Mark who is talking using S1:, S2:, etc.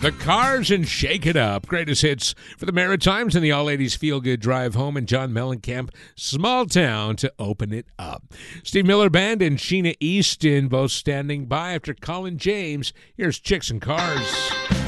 S1: The Cars and Shake It Up. Greatest hits for the Maritimes and the all-ladies feel-good drive home, and John Mellencamp, Small Town, to open it up. Steve Miller Band and Sheena Easton both standing by after Colin James. Here's Chicks and Cars.